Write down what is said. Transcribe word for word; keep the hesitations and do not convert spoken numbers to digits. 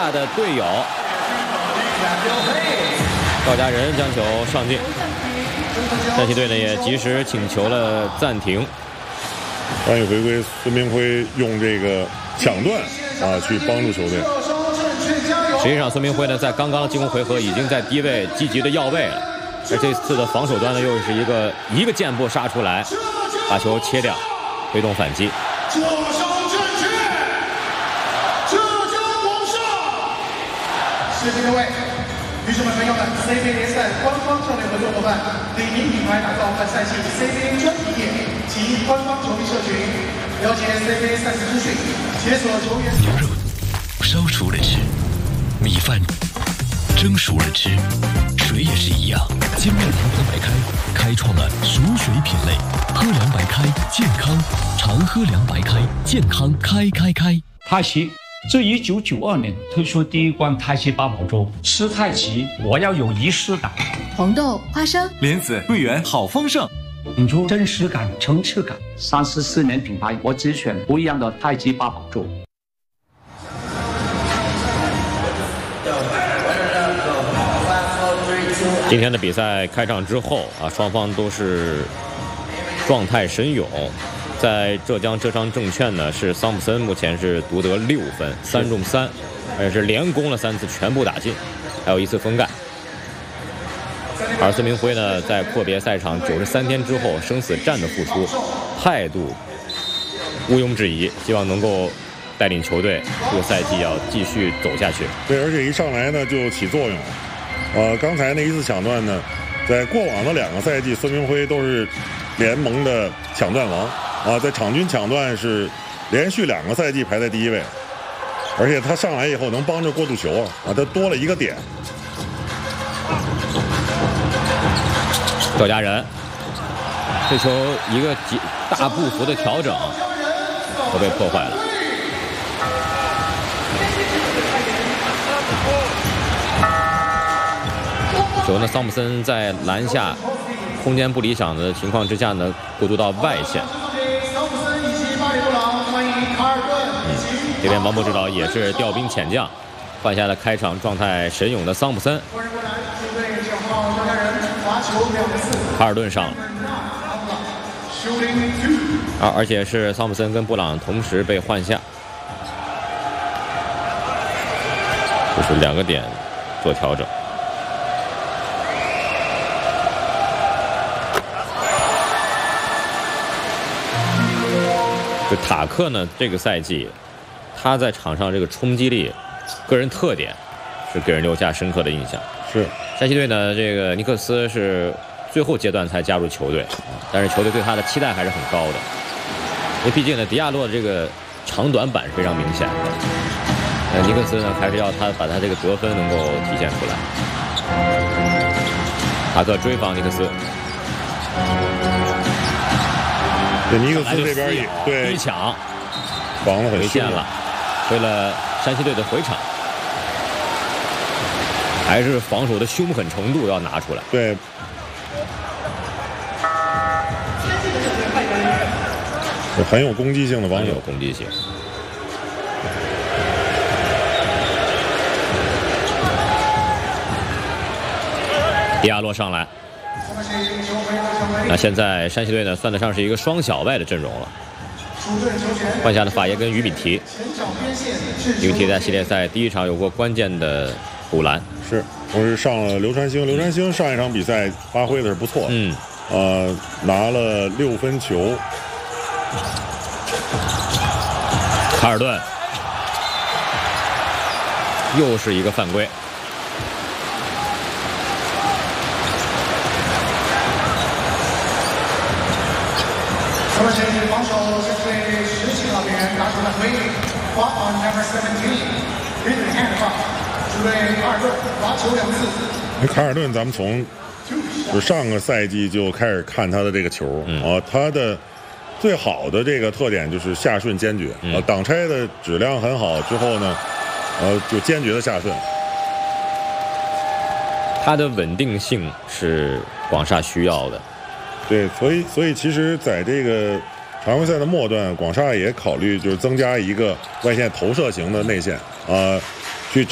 下的队友赵家人将球上进，山西队呢也及时请求了暂停。 欢迎回归，孙明辉用这个抢断啊去帮助球队。 实际上，孙明辉呢在刚刚进攻回合已经在低位积极的要位了，而这次的防守端呢又是一个一个箭步杀出来，把球切掉，推动反击。 坐收正确，浙江广厦。谢谢各位。女士们、朋友们 ，C B A 联赛官方教练合作伙伴，李宁品牌打造本赛季 C B A 专题页及官方球迷社群，了解 C B A 赛事资讯，解锁球员。 牛肉烧熟了吃，米饭蒸熟了吃，水也是一样。精酿阳光白开开创了熟水品类，喝凉白开健康，常喝凉白开健康开开开。 太极自一九九二年推出第一罐太极八宝粥，吃太极我要有仪式感。 红豆、花生、 莲子、桂圆，好丰盛， 引出真实感、层次感。三十四年品牌，我只选不一样的太极八宝粥。 今天的比赛开场之后啊，双方都是状态神勇。在浙江浙商证券呢，是桑普森目前是独得六分，三中三，而且是连攻了三次，全部打进，还有一次封盖。而孙明辉呢，在阔别赛场九十三天之后，生死战的复出，态度毋庸置疑，希望能够带领球队这个赛季要继续走下去。 对，而且一上来呢就起作用了。呃，刚才那一次抢断呢，在过往的两个赛季，孙明辉都是联盟的抢断王啊，在场均抢断是连续两个赛季排在第一位，而且他上来以后能帮着过渡球啊，啊，他多了一个点。 赵家人，这球一个大步幅的调整，都被破坏了。球呢，桑普森在篮下空间不理想的情况之下呢，过渡到外线。嗯，这边王博指导也是调兵遣将，换下了开场状态神勇的桑普森。卡尔顿上了，而而且是桑普森跟布朗同时被换下，就是两个点做调整。这塔克呢，这个赛季他在场上这个冲击力、个人特点是给人留下深刻的印象。 是山西队呢，这个尼克斯是最后阶段才加入球队，但是球队对他的期待还是很高的，因为毕竟呢，迪亚洛的这个长短板是非常明显的。呃，尼克斯呢，还是要他把他这个得分能够体现出来。塔克追防尼克斯。 对，尼克斯这边也对一抢， 防得很回线了，为了山西队的回场，还是防守的凶狠程度要拿出来。 对，很有攻击性的防守， 很有攻击性。迪亚洛上来。那现在山西队呢，算得上是一个双小外的阵容了。换下的法耶跟于敏提，于敏提在系列赛第一场有过关键的补篮， 是，同时上了刘传兴。刘传兴上一场比赛发挥的是不错， 嗯， 呃，拿了六分球。 卡尔顿又是一个犯规。 那么这是防守是对十七号边缘打出了推理，罚 on number seventeen， in the hand foul， 主队卡尔顿罚球两次。 卡尔顿，咱们从就上个赛季就开始看他的这个球， 嗯、 啊，他的最好的这个特点就是下顺坚决， 嗯、 啊，挡拆的质量很好，之后呢，呃，就坚决的下顺。 他的稳定性是广厦需要的。 对，所以所以其实在这个常规赛的末段，广厦也考虑就是增加一个外线投射型的内线，啊、呃，